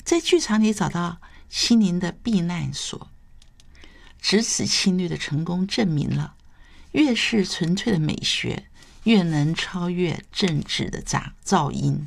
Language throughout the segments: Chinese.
在剧场里找到心灵的避难所。直此侵略的成功证明了，越是纯粹的美学，越能超越政治的噪音。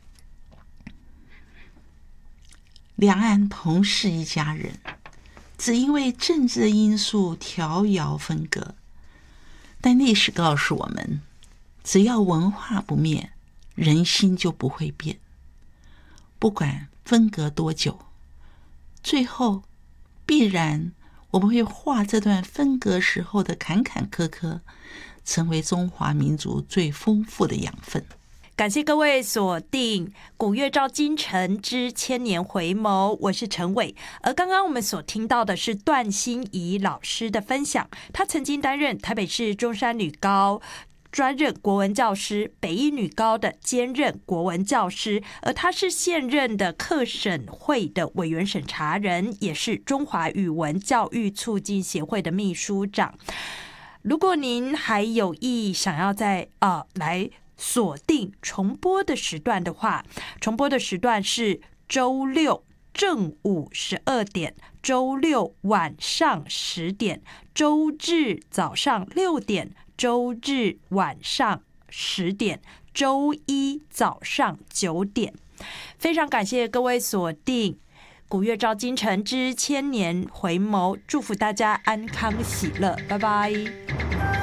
两岸同是一家人，只因为政治的因素调摇分隔。但历史告诉我们，只要文化不灭，人心就不会变。不管分隔多久，最后必然我们会化这段分隔时候的坎坎坷坷，成为中华民族最丰富的养分。 感谢各位锁定古月照今晨之千年回眸，我是陈伟。而刚刚我们所听到的是段心怡老师的分享，他曾经担任台北市中山女高专任国文教师，北一女高的兼任国文教师，而他是现任的课审会的委员审查人，也是中华语文教育促进协会的秘书长。如果您还有意想要来锁定重播的时段的话，重播的时段是周六正午12点，周六晚上10点，周日早上6点，周日晚上10点，周一早上9点。非常感谢各位锁定古月照今晨之千年回眸，祝福大家安康喜乐，拜拜。